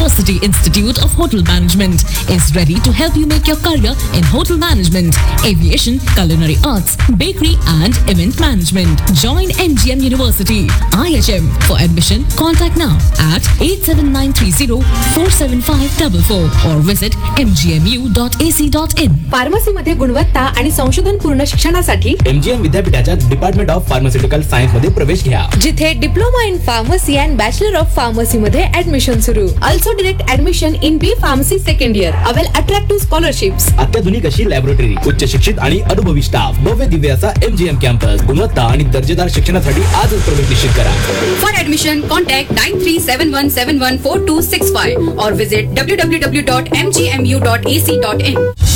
University Institute of Hotel Management is ready to help you make your career in hotel management, aviation, culinary arts, bakery and event management. Join MGM University, IHM. For admission, contact now at 87930-47544 or visit mgmu.ac.in. फार्मसीमध्ये गुणवत्ता आणि संशोधन पूर्ण शिक्षणासाठी MGM विद्यापीठाच्या department of pharmaceutical science मध्ये प्रवेश घ्या, जिथे diploma in pharmacy and bachelor of pharmacy मध्ये ऍडमिशन सुरू. Also direct admission in B pharmacy second year. Avail attractive scholarships. अत्याधुनिक अशी लॅबोरेटरी, उच्च शिक्षित आणि अनुभवी स्टाफ, भव्य दिव्य असा MGM कॅम्पस. गुणवत्ता आणि दर्जेदार शिक्षणासाठी आजच प्रवेश निश्चित करा. For admission, contact 9371714265 or visit www.mgmu.ac.in.